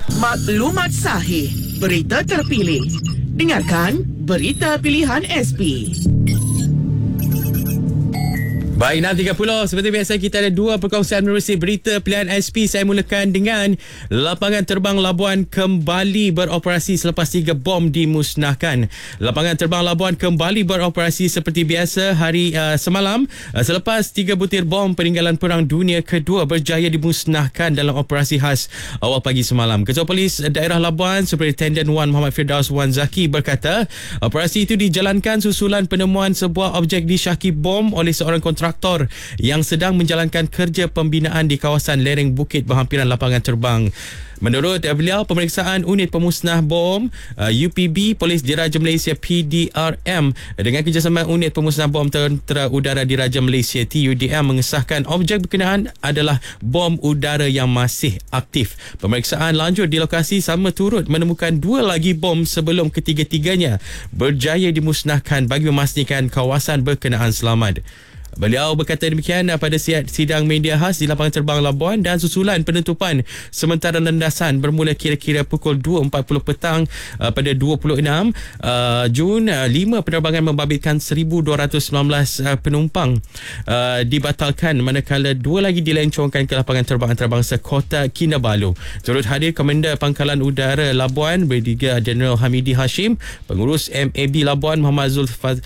Maklumat sahih, berita terpilih. Dengarkan Berita Pilihan SP. Baik, 6.30. Seperti biasa kita ada dua perkongsian menerusi Berita Pilihan SP. Saya mulakan dengan lapangan terbang Labuan kembali beroperasi selepas 3 bom dimusnahkan. Lapangan terbang Labuan kembali beroperasi seperti biasa hari semalam selepas 3 butir bom peninggalan Perang Dunia Kedua berjaya dimusnahkan dalam operasi khas awal pagi semalam. Ketua Polis Daerah Labuan Superintendent Wan Muhammad Firdaus Wan Zaki berkata operasi itu dijalankan susulan penemuan sebuah objek disyaki bom oleh seorang kontraktor yang sedang menjalankan kerja pembinaan di kawasan lereng bukit berhampiran lapangan terbang. Menurut beliau, pemeriksaan unit pemusnah bom UPB Polis Diraja Malaysia PDRM dengan kerjasama unit pemusnah bom Tentera Udara Diraja Malaysia TUDM mengesahkan objek berkenaan adalah bom udara yang masih aktif. Pemeriksaan lanjut di lokasi sama turut menemukan 2 lagi bom sebelum ketiga-tiganya berjaya dimusnahkan bagi memastikan kawasan berkenaan selamat. Beliau berkata demikian pada sidang media khas di lapangan terbang Labuan dan susulan penutupan sementara landasan bermula kira-kira pukul 2.40 petang pada 26 Jun. 5 penerbangan membabitkan 1,219 penumpang dibatalkan manakala 2 lagi dilencongkan ke lapangan terbang antarabangsa Kota Kinabalu. Turut hadir Komander Pangkalan Udara Labuan Brigadier Jeneral Hamidi Hashim, Pengurus MAB Labuan Muhammad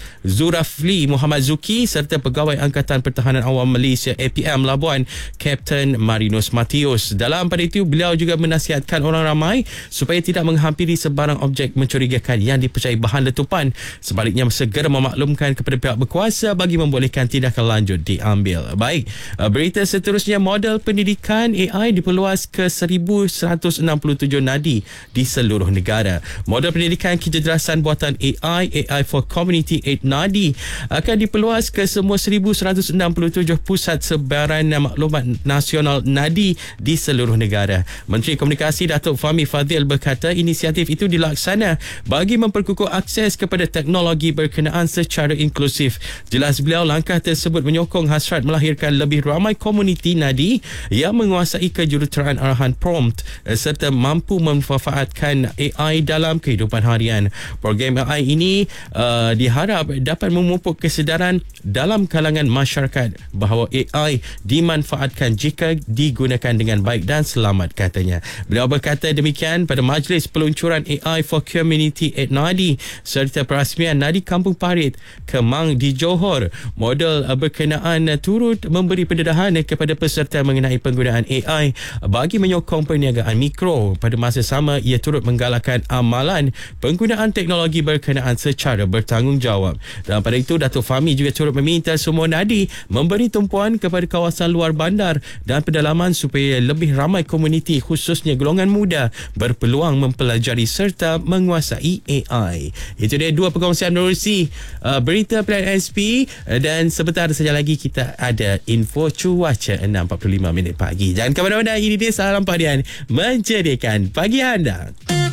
Zulrafli Muhammad Zuki serta Pegawai Angkatan Pertahanan Awam Malaysia APM Labuan Kapten Marinus Matius. Dalam pada itu beliau juga menasihatkan orang ramai supaya tidak menghampiri sebarang objek mencurigakan yang dipercayai bahan letupan, sebaliknya segera memaklumkan kepada pihak berkuasa bagi membolehkan tindakan lanjut diambil. Baik, berita seterusnya, model pendidikan AI diperluas ke 1,167 nadi di seluruh negara. Model pendidikan kecerdasan buatan AI for Community 8 nadi akan diperluas ke semua 1,167 pusat sebaran maklumat nasional nadi di seluruh negara. Menteri Komunikasi Datuk Fahmi Fadzil berkata inisiatif itu dilaksana bagi memperkukuh akses kepada teknologi berkenaan secara inklusif. Jelas beliau, langkah tersebut menyokong hasrat melahirkan lebih ramai komuniti nadi yang menguasai kejuruteraan arahan prompt serta mampu memanfaatkan AI dalam kehidupan harian. Program AI ini diharap dapat memupuk kesedaran dalam kalangan masyarakat bahawa AI dimanfaatkan jika digunakan dengan baik dan selamat, katanya. Beliau berkata demikian pada majlis peluncuran AI for Community at Nadi serta perasmian Nadi Kampung Parit Kemang di Johor. Model berkenaan turut memberi pendedahan kepada peserta mengenai penggunaan AI bagi menyokong perniagaan mikro. Pada masa sama, ia turut menggalakkan amalan penggunaan teknologi berkenaan secara bertanggungjawab. Dan pada itu, Datuk Fahmi juga turut meminta semua nadi memberi tumpuan kepada kawasan luar bandar dan pedalaman supaya lebih ramai komuniti khususnya golongan muda berpeluang mempelajari serta menguasai AI. Itu dia dua perkongsian menerusi Berita Pilihan SP dan sebentar saja lagi kita ada info cuaca 6.45 pagi. Jangan ke mana-mana, ini dia Salam Padian menjadikan pagi anda.